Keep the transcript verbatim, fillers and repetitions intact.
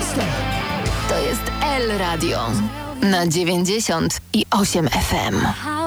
To jest El Radio na dziewięćdziesiąt i osiem F M.